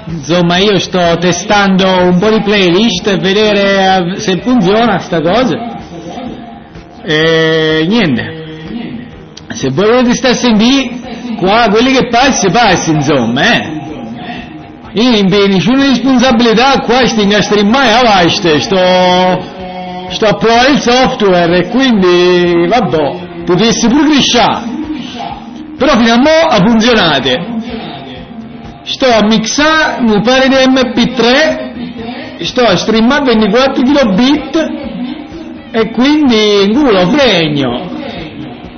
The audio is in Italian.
insomma io sto testando un po' di playlist per vedere se funziona sta cosa. E niente. Se voi volete stare a sentire, qua quelli che passi, insomma, Io non impegno nessuna responsabilità, qua sto incastrimmai a vaste, sto a provare il software e quindi, vabbè, potessi pure crescere. Però fino a mo' ha funzionato. Sto a mixare un paio di MP3, sto a streamare 24 kilobit e quindi in culo fregno.